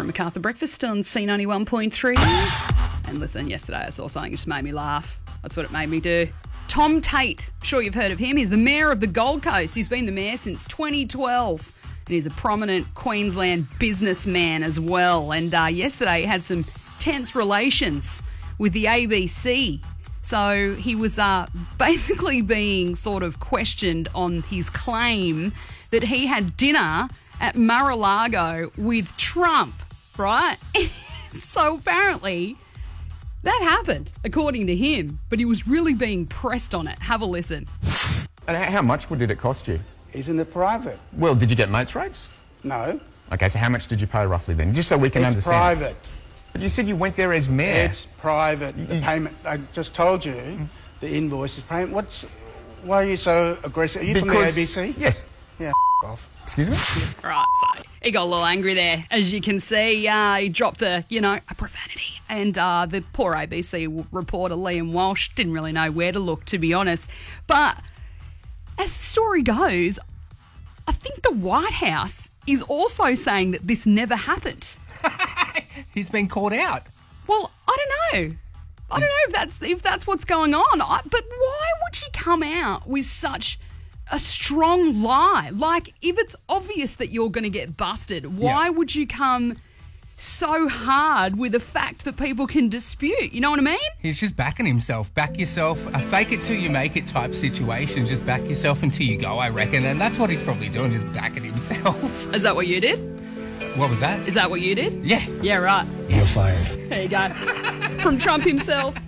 and MacArthur Breakfast on C91.3. And listen, yesterday I saw something that just made me laugh. That's what it made me do. Tom Tate, I'm sure you've heard of him. He's the mayor of the Gold Coast. He's been the mayor since 2012. And he's a prominent Queensland businessman as well. And yesterday he had some tense relations with the ABC. So he was basically being sort of questioned on his claim that he had dinner at Mar-a-Lago with Trump, right? So apparently that happened, according to him, but he was really being pressed on it. Have a listen. And how much did it cost you? Isn't it private? Well, did you get mates rates? No. Okay, so how much did you pay roughly then? Just so we can It's understand. private. But you said you went there as mayor. It's private. The payment, I just told you, the invoice is payment. Why are you so aggressive? Are you from the ABC? Yes. Yeah, off. Excuse me? Right, so he got a little angry there. As you can see, he dropped a profanity. And the poor ABC reporter, Liam Walsh, didn't really know where to look, to be honest. But as the story goes, I think the White House is also saying that this never happened. He's been caught out. Well, I don't know if that's what's going on. But why would she come out with such a strong lie? Like, if it's obvious that you're going to get busted, why would you come so hard with a fact that people can dispute? You know what I mean? He's just backing himself. Back yourself. A fake it till you make it type situation. Just back yourself until you go, I reckon. And that's what he's probably doing, just backing himself. Is that what you did? What was that? Is that what you did? Yeah. Yeah, right. You're fired. There you go. From Trump himself.